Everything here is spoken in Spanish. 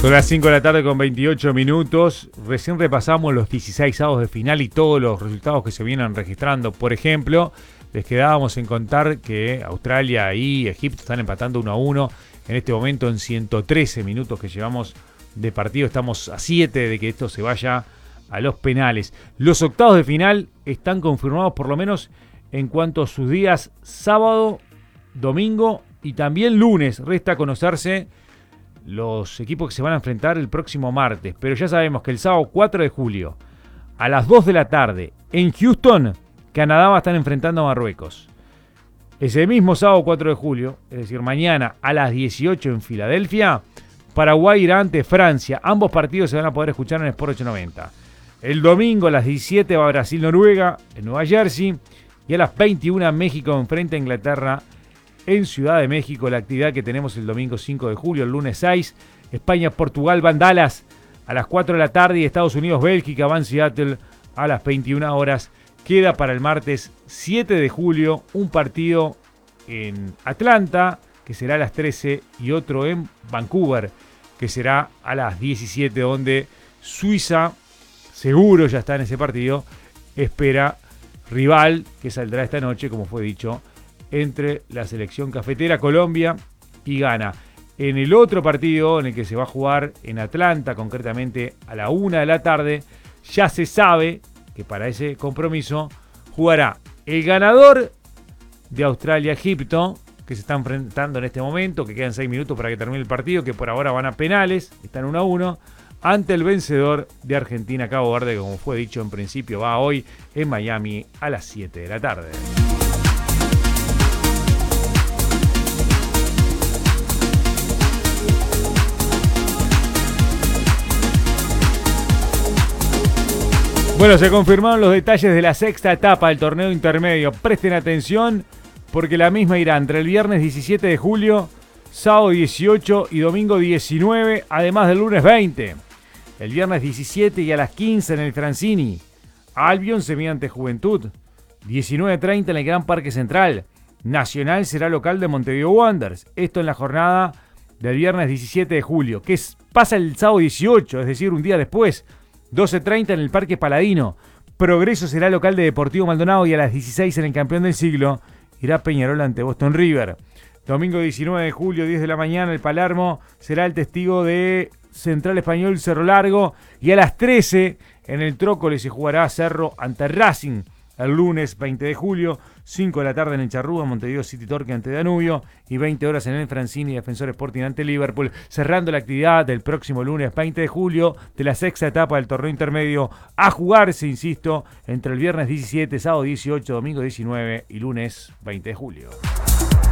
Son las 5 de la tarde con 28 minutos. Recién repasamos los 16avos de final y todos los resultados que se vienen registrando. Por ejemplo, les quedábamos en contar que Australia y Egipto están empatando 1-1. En este momento, en 113 minutos que llevamos de partido, estamos a 7 de que esto se vaya a los penales. Los octavos de final están confirmados por lo menos en cuanto a sus días sábado, domingo y también lunes. Resta conocerse los equipos que se van a enfrentar el próximo martes. Pero ya sabemos que el sábado 4 de julio a las 2 de la tarde en Houston, Canadá va a estar enfrentando a Marruecos. Ese mismo sábado 4 de julio, es decir, mañana a las 18 en Filadelfia, Paraguay irá ante Francia. Ambos partidos se van a poder escuchar en Sport 890. El domingo a las 17 va Brasil-Noruega en Nueva Jersey. Y a las 21 México enfrenta a Inglaterra en Ciudad de México. La actividad que tenemos el domingo 5 de julio, el lunes 6. España-Portugal va en Dallas a las 4 de la tarde. Y Estados Unidos-Bélgica va en Seattle a las 21 horas. Queda para el martes 7 de julio un partido en Atlanta, que será a las 13, y otro en Vancouver, que será a las 17, donde Suiza, seguro ya está en ese partido, espera rival que saldrá esta noche, como fue dicho, entre la selección cafetera Colombia y Ghana. En el otro partido, en el que se va a jugar en Atlanta, concretamente a la 1 de la tarde, ya se sabe que para ese compromiso jugará el ganador de Australia-Egipto, que se está enfrentando en este momento, que quedan 6 minutos para que termine el partido, que por ahora van a penales, están 1-1, ante el vencedor de Argentina-Cabo Verde, que como fue dicho en principio va hoy en Miami a las 7 de la tarde. Bueno, se confirmaron los detalles de la sexta etapa del torneo intermedio. Presten atención porque la misma irá entre el viernes 17 de julio, sábado 18 y domingo 19, además del lunes 20. El viernes 17 y a las 15 en el Francini. Albion se mide ante Juventud. 19:30 en el Gran Parque Central. Nacional será local de Montevideo Wanderers. Esto en la jornada del viernes 17 de julio, que pasa el sábado 18, es decir, un día después. 12:30 en el Parque Paladino. Progreso será local de Deportivo Maldonado y a las 16 en el Campeón del Siglo irá Peñarol ante Boston River. Domingo 19 de julio, 10 de la mañana, el Palermo será el testigo de Central Español Cerro Largo. Y a las 13 en el Trócoli se jugará Cerro ante Racing. El lunes 20 de julio, 5 de la tarde en el Charrúa, Montevideo City Torque ante Danubio. Y 20 horas en el Francini, Defensor Sporting ante Liverpool. Cerrando la actividad del próximo lunes 20 de julio de la sexta etapa del torneo intermedio. A jugarse, insisto, entre el viernes 17, sábado 18, domingo 19 y lunes 20 de julio.